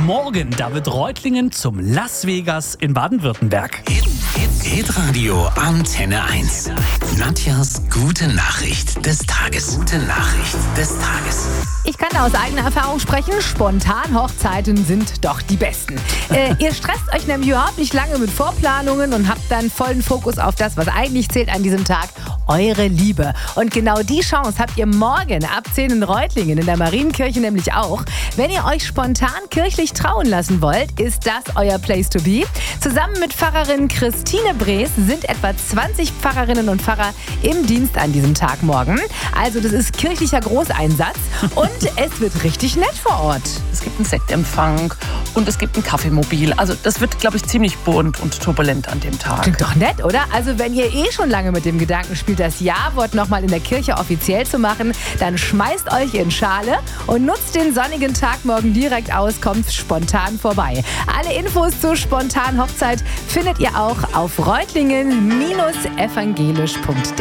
Morgen, da wird Reutlingen zum Las Vegas in Baden-Württemberg. Hitradio Antenne 1. Nadjas gute Nachricht des Tages. Gute Nachricht des Tages. Ich kann aus eigener Erfahrung sprechen, Spontan-Hochzeiten sind doch die besten. Ihr stresst euch nämlich überhaupt nicht lange mit Vorplanungen und habt dann vollen Fokus auf das, was eigentlich zählt an diesem Tag, eure Liebe. Und genau die Chance habt ihr morgen ab 10 in Reutlingen in der Marienkirche nämlich auch. Wenn ihr euch spontan kirchlich trauen lassen wollt, ist das euer Place to be. Zusammen mit Pfarrerin Christine Brees sind etwa 20 Pfarrerinnen und Pfarrer im Dienst an diesem Tag morgen. Also das ist kirchlicher Großeinsatz und es wird richtig nett vor Ort. Es gibt einen Sektempfang und es gibt ein Kaffeemobil. Also das wird, glaube ich, ziemlich bunt und turbulent an dem Tag. Klingt doch nett, oder? Also wenn ihr schon lange mit dem Gedanken spielt, das Ja-Wort nochmal in der Kirche offiziell zu machen, dann schmeißt euch in Schale und nutzt den sonnigen Tag morgen direkt aus, kommt spontan vorbei. Alle Infos zur Spontan-Hochzeit findet ihr auch auf reutlingen-evangelisch.de.